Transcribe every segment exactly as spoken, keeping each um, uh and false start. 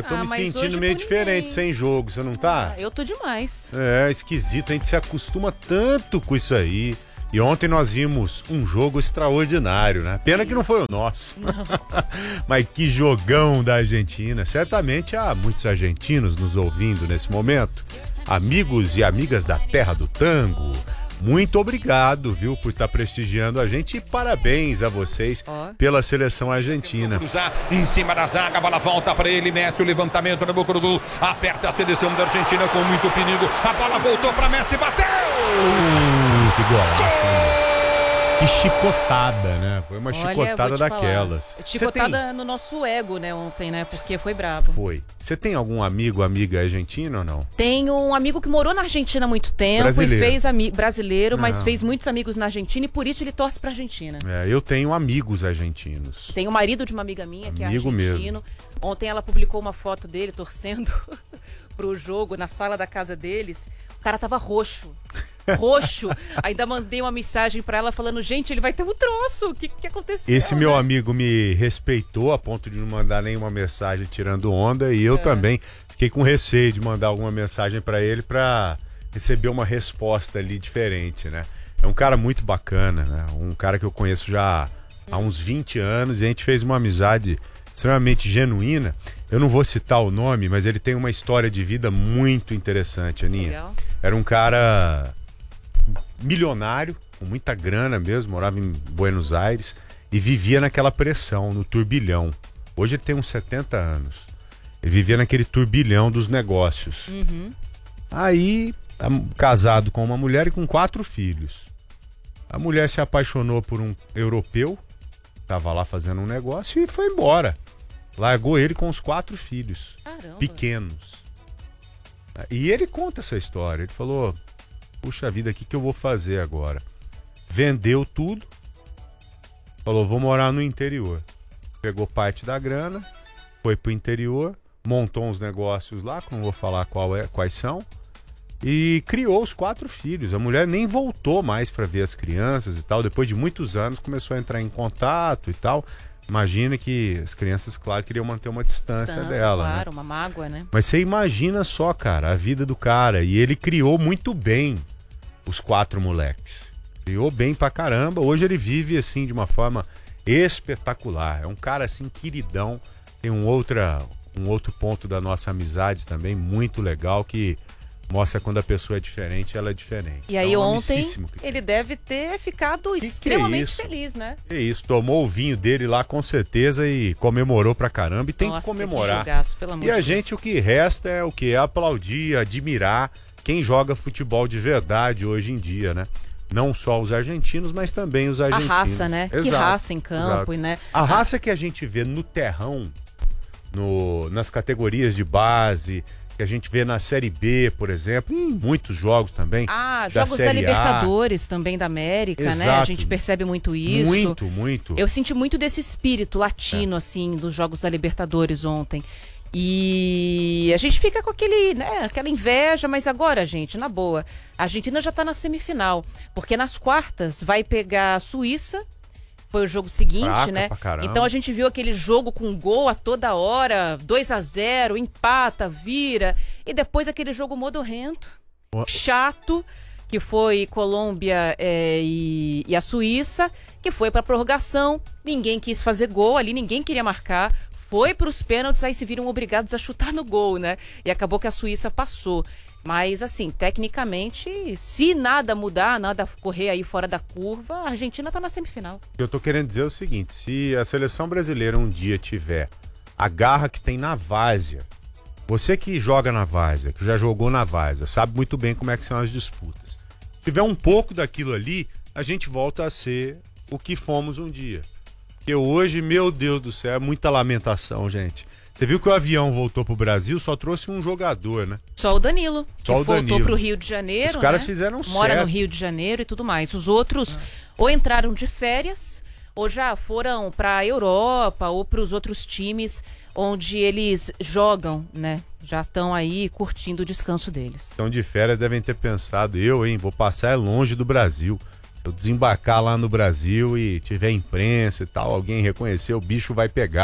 É, tô ah, me mas sentindo hoje meio por diferente ninguém. sem jogo, você não tá? Ah, eu tô demais. É, esquisito, a gente se acostuma tanto com isso aí. E ontem nós vimos um jogo extraordinário, né? Pena que não foi o nosso. Mas que jogão da Argentina. Certamente há muitos argentinos nos ouvindo nesse momento. Amigos e amigas da terra do tango, muito obrigado, viu, por estar prestigiando a gente e parabéns a vocês oh. pela seleção argentina. Cruzar em cima da zaga, a bola volta para ele, Messi, o levantamento na boca do gol, aperta a seleção da Argentina com muito perigo, a bola voltou para Messi, bateu! Uh, que golaço, hein? Que chicotada, né? Foi uma Olha, chicotada daquelas. Chicotada tem... no nosso ego, né, ontem, né? Porque foi brabo. Foi. Você tem algum amigo, amiga argentina ou não? Tenho um amigo que morou na Argentina há muito tempo brasileiro. e fez ami... brasileiro, não. mas fez muitos amigos na Argentina e por isso ele torce pra Argentina. É, eu tenho amigos argentinos. Tenho o marido de uma amiga minha amigo que é argentino. Mesmo. Ontem ela publicou uma foto dele torcendo pro jogo na sala da casa deles. O cara tava roxo. Roxo. Ainda mandei uma mensagem pra ela falando, gente, ele vai ter um troço. O que, que aconteceu? Esse meu né? amigo me respeitou a ponto de não mandar nenhuma mensagem tirando onda e eu é. também fiquei com receio de mandar alguma mensagem pra ele pra receber uma resposta ali diferente, né? É um cara muito bacana, né? Um cara que eu conheço já há uns vinte anos e a gente fez uma amizade extremamente genuína. Eu não vou citar o nome, mas ele tem uma história de vida muito interessante, Aninha. Legal. Era um cara milionário, com muita grana mesmo, morava em Buenos Aires e vivia naquela pressão, no turbilhão. Hoje ele tem uns setenta anos. Ele vivia naquele turbilhão dos negócios. Uhum. Aí, casado com uma mulher e com quatro filhos. A mulher se apaixonou por um europeu, estava lá fazendo um negócio e foi embora. Largou ele com os quatro filhos. Caramba. Pequenos. E ele conta essa história. Ele falou, puxa vida, o que, que eu vou fazer agora? Vendeu tudo. Falou, vou morar no interior. Pegou parte da grana, foi pro interior, montou uns negócios lá, que não vou falar qual é, quais são, e criou os quatro filhos. A mulher nem voltou mais para ver as crianças e tal. Depois de muitos anos começou a entrar em contato e tal. Imagina que as crianças, claro, queriam manter uma distância, distância dela. Claro, né? uma mágoa, né? Mas você imagina só, cara, a vida do cara. E ele criou muito bem os quatro moleques. Criou bem pra caramba. Hoje ele vive, assim, de uma forma espetacular. É um cara, assim, queridão. Tem um, outra, um outro ponto da nossa amizade também, muito legal, que mostra quando a pessoa é diferente, ela é diferente. E aí então, ontem ele deve ter ficado que extremamente que é feliz, né? É isso, tomou o vinho dele lá com certeza e comemorou pra caramba e tem Nossa, que comemorar. Que jogaço, pelo amor e a de gente Deus. o que resta é o que? É aplaudir, admirar quem joga futebol de verdade hoje em dia, né? Não só os argentinos, mas também os argentinos. A raça, né? Exato, que raça em campo, exato. né? A raça que a gente vê no terrão, no, nas categorias de base, que a gente vê na Série B, por exemplo, em muitos jogos também. Ah, da jogos da, Série Libertadores A. também da América, Exato. né? A gente percebe muito isso. Muito, muito. Eu senti muito desse espírito latino, é. assim, dos jogos da Libertadores ontem. E a gente fica com aquele, né, aquela inveja, mas agora, gente, na boa, a Argentina já tá na semifinal, porque nas quartas vai pegar a Suíça. Foi o jogo seguinte, Fraca né? pra caramba. Então a gente viu aquele jogo com gol a toda hora, dois a zero, empata, vira. E depois aquele jogo modorrento, oh. chato, que foi Colômbia é, e, e a Suíça, que foi pra prorrogação. Ninguém quis fazer gol ali, ninguém queria marcar. Foi pros pênaltis, aí se viram obrigados a chutar no gol, né? E acabou que a Suíça passou. Mas, assim, tecnicamente, se nada mudar, nada correr aí fora da curva, a Argentina tá na semifinal. Eu tô querendo dizer o seguinte, se a seleção brasileira um dia tiver a garra que tem na várzea, você que joga na várzea, que já jogou na várzea, sabe muito bem como é que são as disputas. Se tiver um pouco daquilo ali, a gente volta a ser o que fomos um dia. Porque hoje, meu Deus do céu, é muita lamentação, gente. Você viu que o avião voltou pro Brasil, só trouxe um jogador, né? Só o Danilo, só que o voltou Danilo. pro Rio de Janeiro, Os caras né? fizeram Mora certo. no Rio de Janeiro e tudo mais. Os outros ah. ou entraram de férias, ou já foram pra Europa, ou pros outros times onde eles jogam, né? Já estão aí curtindo o descanso deles. Estão de férias, devem ter pensado, eu, hein, vou passar longe do Brasil. Eu desembarcar lá no Brasil e tiver imprensa e tal, alguém reconhecer, o bicho vai pegar.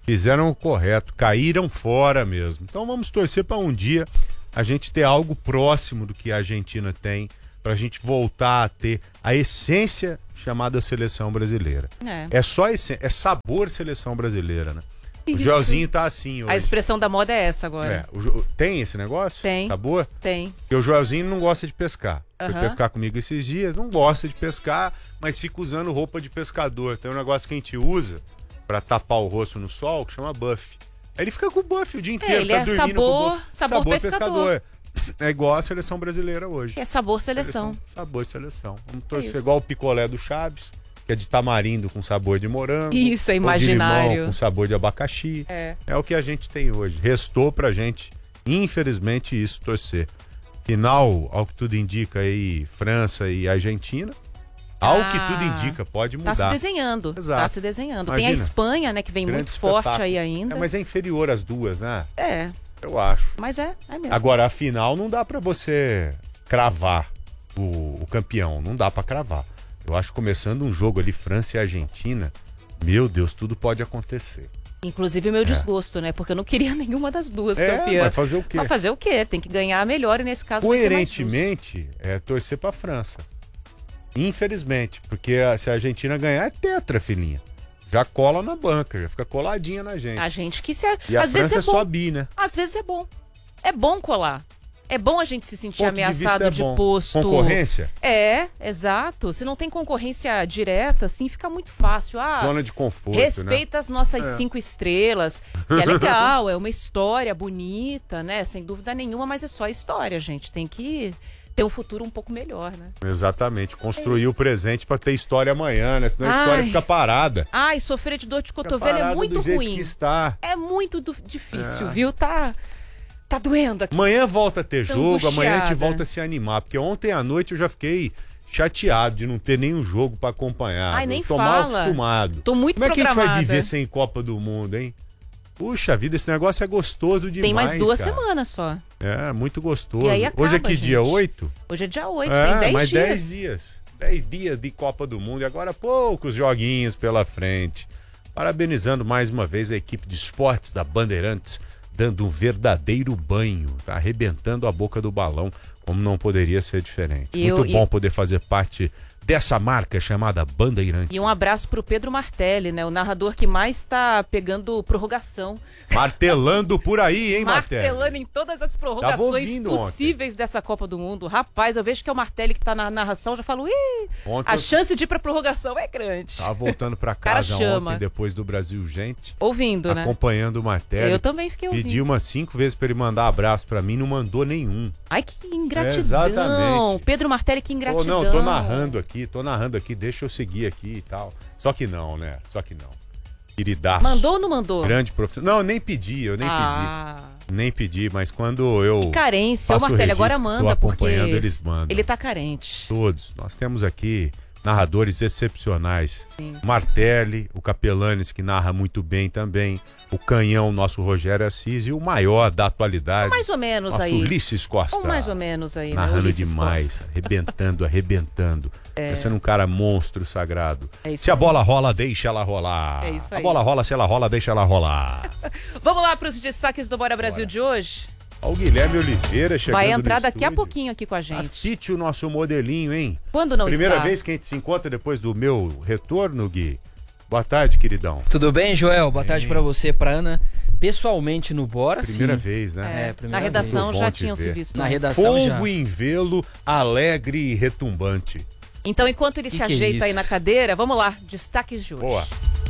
Fizeram o correto, caíram fora mesmo. Então vamos torcer para um dia a gente ter algo próximo do que a Argentina tem, para a gente voltar a ter a essência chamada seleção brasileira. É, é só essência, é sabor seleção brasileira, né? Isso. O Joelzinho tá assim hoje. A expressão da moda é essa agora. É, o, tem esse negócio? Tem. Sabor? Tem. Porque o Joelzinho não gosta de pescar. Uhum. Foi pescar comigo esses dias, não gosta de pescar, mas fica usando roupa de pescador. Tem um negócio que a gente usa pra tapar o rosto no sol, que chama buff. Aí ele fica com o buff o dia inteiro. É, ele tá é dormindo sabor, com o sabor, sabor pescador. É igual a seleção brasileira hoje. É sabor seleção. seleção sabor seleção. Vamos torcer é igual o picolé do Chaves, que é de tamarindo com sabor de morango. Isso, é imaginário. De limão com sabor de abacaxi. É. É o que a gente tem hoje. Restou pra gente, infelizmente, isso, torcer. Final, ao que tudo indica aí, França e Argentina. Ao ah, que tudo indica, pode mudar. Tá se desenhando. Exato. Tá se desenhando. Imagina, tem a Espanha, né, que vem muito espetáculo. forte aí ainda. É, mas é inferior às duas, né? É. Eu acho. Mas é, é mesmo. Agora, a final não dá pra você cravar o, o campeão. Não dá pra cravar. Eu acho que começando um jogo ali, França e Argentina, meu Deus, tudo pode acontecer. Inclusive o meu desgosto, é. né? Porque eu não queria nenhuma das duas é, campeãs. Vai fazer o quê? Vai fazer o quê? Tem que ganhar a melhor e nesse caso coerentemente, vai ser mais justo. É torcer pra França. Infelizmente, porque se a Argentina ganhar, é tetra, filhinha. Já cola na banca, já fica coladinha na gente. A gente que se... E a Às França vezes é, é bom. só bi, né? Às vezes é bom. É bom colar. É bom a gente se sentir Ponto ameaçado de, de, é de posto. Concorrência? É, exato. Se não tem concorrência direta, assim, fica muito fácil. Ah, zona de conforto, respeita né? as nossas é. cinco estrelas. E é legal, é uma história bonita, né? Sem dúvida nenhuma, mas é só história, gente. Tem que ter um futuro um pouco melhor, né? Exatamente. Construir é o presente para ter história amanhã, né? Senão a Ai. história fica parada. Ai, sofrer de dor de cotovelo é muito do jeito ruim. Que está. É muito do... difícil, é. viu? Tá... Tá doendo aqui. Amanhã volta a ter Tô jogo, angustiada. amanhã a gente volta a se animar. Porque ontem à noite eu já fiquei chateado de não ter nenhum jogo pra acompanhar. Ai, nem eu tô fala. mal acostumado. Tô muito Como é que programada. a gente vai viver sem Copa do Mundo, hein? Puxa vida, esse negócio é gostoso demais. Tem mais duas cara. semanas só. É, muito gostoso. E aí acaba, Hoje é que gente. dia? oito? Hoje é dia oito, é, tem dez mais dias. dez dias. dez dias de Copa do Mundo e agora poucos joguinhos pela frente. Parabenizando mais uma vez a equipe de esportes da Bandeirantes, dando um verdadeiro banho, tá arrebentando a boca do balão, como não poderia ser diferente. E Muito eu, bom e... poder fazer parte dessa marca chamada Bandeirantes. E um abraço pro Pedro Martelli, né? O narrador que mais tá pegando prorrogação. Martelando por aí, hein, Martelli? Martelando em todas as prorrogações possíveis ontem. Dessa Copa do Mundo. Rapaz, eu vejo que é o Martelli que tá na narração, já falo, ih, ontem a chance de ir pra prorrogação é grande. Tava voltando pra casa ontem, depois do Brasil, gente. Ouvindo, né? Acompanhando o Martelli. Eu também fiquei ouvindo. Pedi umas cinco vezes pra ele mandar abraço pra mim, não mandou nenhum. Ai, que ingratidão. É, exatamente. Pedro Martelli, que ingratidão. Oh, não, tô narrando aqui. Tô narrando aqui, deixa eu seguir aqui e tal. Só que não, né? Só que não. Queridaço. Mandou ou não mandou? Grande profissional. Não, eu nem pedi, eu nem ah. pedi. Nem pedi, mas quando eu. Que carência, o Martelli agora manda, porque eles mandam. Ele tá carente. Todos. Nós temos aqui narradores excepcionais. Sim. Martelli, o Capelanes, que narra muito bem também. O Canhão, nosso Rogério Assis, e o maior da atualidade. Um mais ou menos nosso aí. Ulisses Costa. Um mais ou menos aí, narrando né? demais, Costa. arrebentando, arrebentando. É. Tá sendo um cara monstro sagrado. É se a bola rola, deixa ela rolar. É isso aí. A bola rola, se ela rola, deixa ela rolar. Vamos lá para os destaques do Bora Brasil Bora. De hoje? Olha o Guilherme Oliveira chegando. Vai entrar daqui estúdio. a pouquinho aqui com a gente. Assiste o nosso modelinho, hein? Quando não Primeira está? vez que a gente se encontra depois do meu retorno, Gui. Boa tarde, queridão. Tudo bem, Joel? Boa bem. tarde pra você, pra Ana. Pessoalmente no Bora, Primeira sim. vez, né? É, primeira na redação vez. já tinham se visto. Na né? redação Fogo já. em vê-lo, alegre e retumbante. Então, enquanto ele que se que ajeita é aí na cadeira, vamos lá, destaques de hoje. Boa.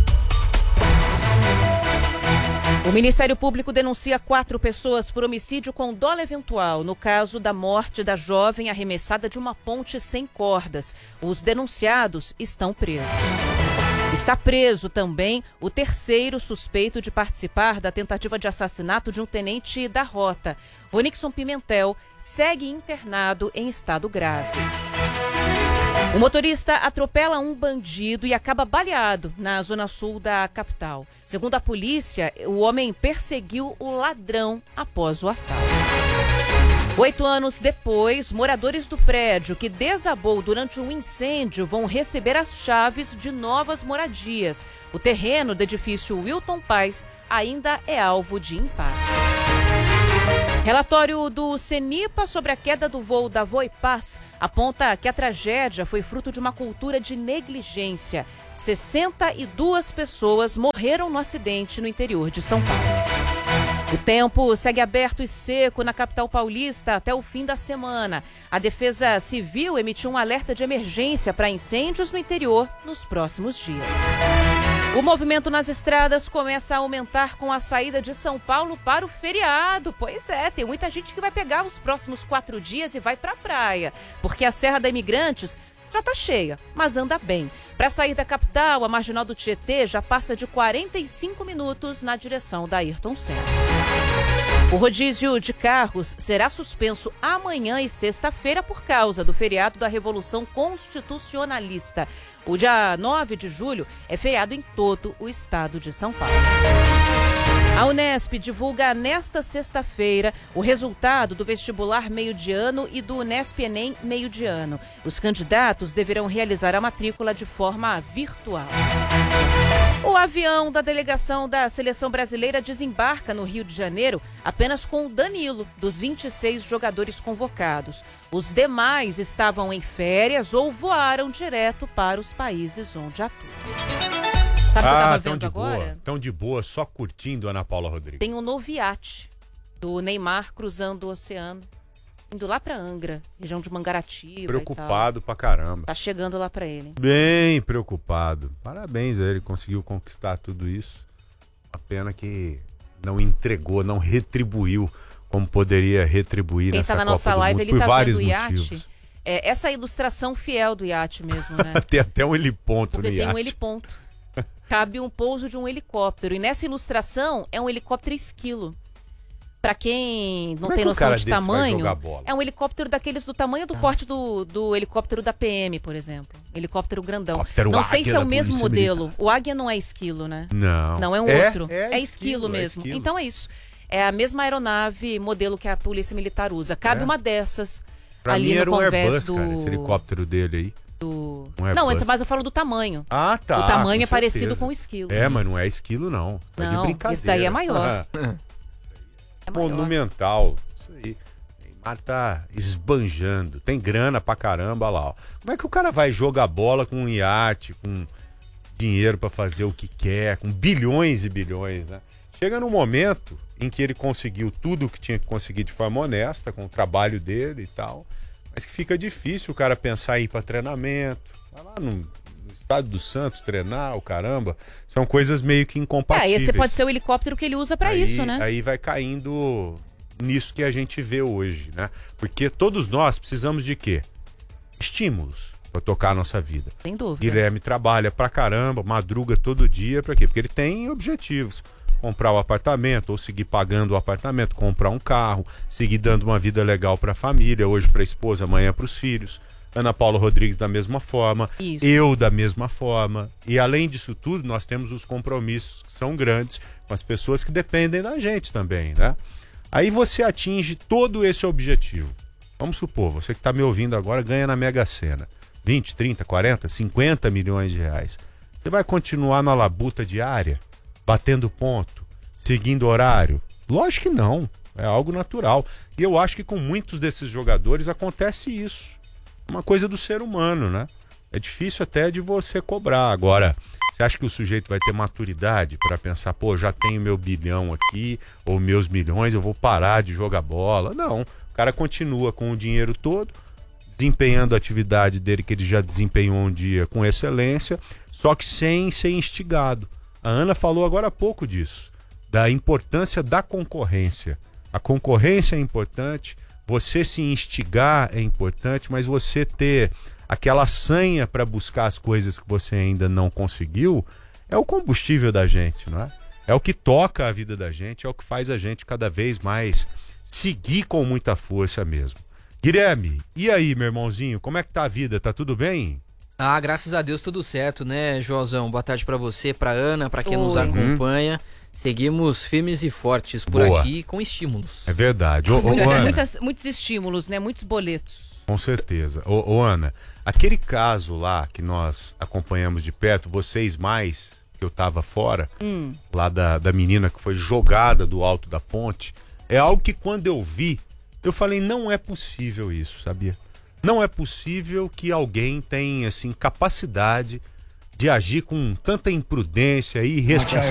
O Ministério Público denuncia quatro pessoas por homicídio com dolo eventual no caso da morte da jovem arremessada de uma ponte sem cordas. Os denunciados estão presos. Está preso também o terceiro suspeito de participar da tentativa de assassinato de um tenente da Rota. Ronixon Pimentel segue internado em estado grave. O motorista atropela um bandido e acaba baleado na zona sul da capital. Segundo a polícia, o homem perseguiu o ladrão após o assalto. Oito anos depois, moradores do prédio que desabou durante um incêndio vão receber as chaves de novas moradias. O terreno do edifício Wilton Paz ainda é alvo de impasse. Relatório do CENIPA sobre a queda do voo da Voipaz aponta que a tragédia foi fruto de uma cultura de negligência. sessenta e duas pessoas morreram no acidente no interior de São Paulo. O tempo segue aberto e seco na capital paulista até o fim da semana. A Defesa Civil emitiu um alerta de emergência para incêndios no interior nos próximos dias. O movimento nas estradas começa a aumentar com a saída de São Paulo para o feriado. Pois é, tem muita gente que vai pegar os próximos quatro dias e vai para a praia, porque a Serra da Imigrantes já está cheia, mas anda bem. Para sair da capital, a Marginal do Tietê já passa de quarenta e cinco minutos na direção da Ayrton Senna. O rodízio de carros será suspenso amanhã e sexta-feira por causa do feriado da Revolução Constitucionalista. O dia nove de julho é feriado em todo o estado de São Paulo. A Unesp divulga nesta sexta-feira o resultado do vestibular meio de ano e do Unesp Enem meio de ano. Os candidatos deverão realizar a matrícula de forma virtual. O avião da delegação da Seleção Brasileira desembarca no Rio de Janeiro apenas com o Danilo, dos vinte e seis jogadores convocados. Os demais estavam em férias ou voaram direto para os países onde atuam. Sabe o que eu tava vendo de agora? Boa, tão de boa, só curtindo Ana Paula Rodrigues. Tem um novo iate do Neymar cruzando o oceano, indo lá pra Angra, região de Mangaratiba. Preocupado pra caramba. Tá chegando lá pra ele. Bem preocupado. Parabéns a ele, conseguiu conquistar tudo isso. Uma pena que não entregou, não retribuiu como poderia retribuir Quem nessa tá na Copa nossa do live, Mundo, ele por tá vários vendo o iate. motivos. É, essa é a ilustração fiel do iate mesmo, né? Tem até um heliponto Porque no tem iate. um heliponto. Cabe um pouso de um helicóptero. E nessa ilustração é um helicóptero esquilo. Pra quem não Como é tem que o noção cara de desse vai tamanho, jogar bola? é um helicóptero daqueles do tamanho do porte do, do helicóptero da P M, por exemplo. Helicóptero grandão. Helicóptero não sei Águia se é o da mesmo Polícia modelo. Militar. O Águia não é esquilo, né? Não. Não, é um É, outro. é É, esquilo, esquilo, é mesmo. esquilo. Então é isso. É a mesma aeronave, modelo que a Polícia Militar usa. Cabe É. uma dessas Pra ali mim no era um convés Airbus, do... cara, esse helicóptero dele aí. do... Um Não, Airbus. mas eu falo do tamanho. Ah, tá. o tamanho com é parecido certeza. com o esquilo. É, mas não é esquilo, não. Tá de Não, brincadeira. esse daí é maior. É maior. Monumental. Isso aí. Neymar tá esbanjando. Tem grana pra caramba lá, ó. Como é que o cara vai jogar bola com um iate, com dinheiro pra fazer o que quer, com bilhões e bilhões, né? Chega num momento em que ele conseguiu tudo o que tinha que conseguir de forma honesta, com o trabalho dele e tal, mas que fica difícil o cara pensar em ir pra treinamento, vai lá no, no estado do Santos treinar, o caramba. São coisas meio que É, incompatíveis. esse pode ser o helicóptero que ele usa pra Aí- isso, né? Aí vai caindo nisso que a gente vê hoje, né? Porque todos nós precisamos de quê? Estímulos para tocar a nossa vida. Sem dúvida. Guilherme trabalha pra caramba, madruga todo dia, pra quê? Porque ele tem objetivos. Comprar o apartamento, ou seguir pagando o apartamento, comprar um carro, seguir dando uma vida legal pra família, hoje pra esposa, amanhã pros filhos. Ana Paula Rodrigues da mesma forma, Isso. eu da mesma forma. E além disso tudo, nós temos os compromissos que são grandes com as pessoas que dependem da gente também, né? Aí você atinge todo esse objetivo. Vamos supor, você que está me ouvindo agora ganha na Mega Sena vinte, trinta, quarenta, cinquenta milhões de reais. Você vai continuar na labuta diária, batendo ponto, seguindo horário? Lógico que não, é algo natural. E eu acho que com muitos desses jogadores acontece isso. Uma coisa do ser humano, né? É difícil até de você cobrar. Agora, você acha que o sujeito vai ter maturidade para pensar, pô, já tenho meu bilhão aqui, ou meus milhões, eu vou parar de jogar bola? Não, o cara continua com o dinheiro todo, desempenhando a atividade dele que ele já desempenhou um dia com excelência, só que sem ser instigado. A Ana falou agora há pouco disso, da importância da concorrência. A concorrência é importante, você se instigar é importante, mas você ter aquela sanha para buscar as coisas que você ainda não conseguiu é o combustível da gente, não é? É o que toca a vida da gente, é o que faz a gente cada vez mais seguir com muita força mesmo. Guilherme, e aí, meu irmãozinho, como é que tá a vida? Tá tudo bem? Ah, graças a Deus tudo certo, né, Joãozão? Boa tarde pra você, pra Ana, pra quem Oi. nos acompanha. Seguimos firmes e fortes por Boa. aqui com estímulos. É verdade. Ô, ô, Muitas- Ana, muitas- muitos estímulos, né? Muitos boletos. com certeza. Ô, ô, Ana, aquele caso lá que nós acompanhamos de perto, vocês mais, que eu tava fora, Hum. lá da, da menina que foi jogada do alto da ponte, é algo que quando eu vi, eu falei, não é possível isso, sabia? Não é possível que alguém tenha, assim, capacidade de agir com tanta imprudência e irresponsabilidade.